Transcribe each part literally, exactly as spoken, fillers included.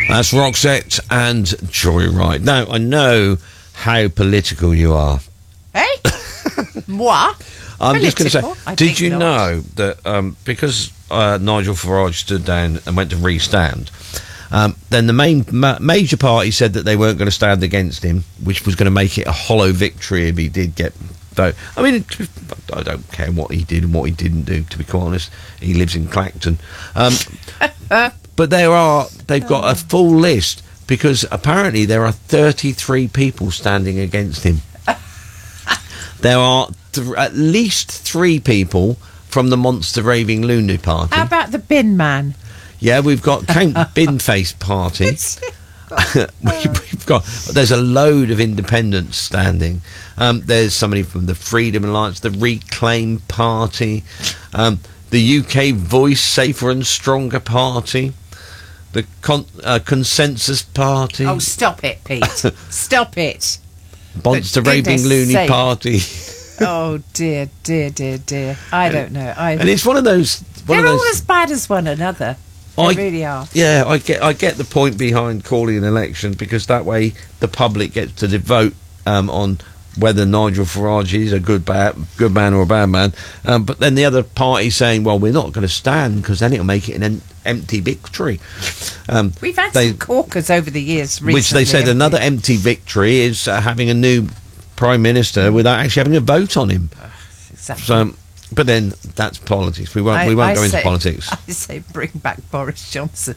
That's Roxette and Joyride. Now, I know how political you are. Hey? Moi? I'm just going to say, I did think you not. know that um, because uh, Nigel Farage stood down and went to re-stand, um, then the main ma- major party said that they weren't going to stand against him, which was going to make it a hollow victory if he did get vote. I mean, it, I don't care what he did and what he didn't do, to be quite honest. He lives in Clacton. Um, but there are, they've got a full list because apparently there are thirty-three people standing against him. There are th- at least three people from the Monster Raving Loony Party. How about the bin man? Yeah, we've got Count Binface Party. we, we've got there's a load of independents standing. Um, there's somebody from the Freedom Alliance, the Reclaim Party, um, the U K Voice Safer and Stronger Party, the Con- uh, Consensus Party. Oh, stop it, Pete. Stop it. Monster For Raving goodness Loony sake. Party. Oh, dear, dear, dear, dear. I don't know. I, And it's one of those. One they're of those, all as bad as one another. They I- really are. Yeah, I get I get the point behind calling an election because that way the public gets to vote um, on whether Nigel Farage is a good bad good man or a bad man. Um, but then the other party saying, well, we're not going to stand because then it'll make it an em- empty victory. Um, We've had they- some corkers over the years recently. which they said haven't another we? empty victory is uh, having a new prime minister without actually having a vote on him. Exactly. So, but then that's politics. We won't I- we won't I go into say- politics. I say bring back Boris Johnson.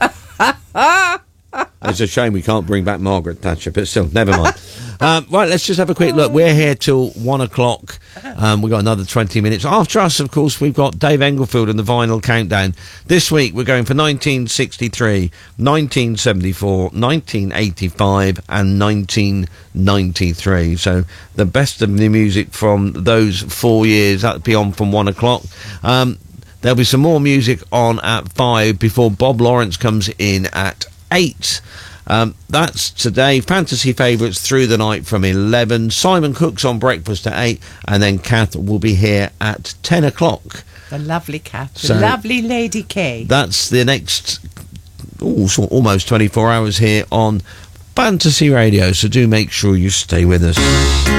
It's a shame we can't bring back Margaret Thatcher, but still, never mind. um, right, let's just have a quick look. We're here till one o'clock. Um, we've got another twenty minutes. After us, of course, we've got Dave Englefield and the Vinyl Countdown. This week, we're going for nineteen sixty-three, nineteen seventy-four, nineteen eighty-five and nineteen ninety-three. So the best of the music from those four years. That'll be on from one o'clock. Um, there'll be some more music on at five before Bob Lawrence comes in at eight. Um, that's today. Fantasy Favourites through the night from eleven. Simon Cook's on breakfast at eight, and then Kath will be here at ten o'clock. The lovely cat. The So- lovely Lady K. That's the next ooh, so almost twenty-four hours here on Fantasy Radio. So do make sure you stay with us.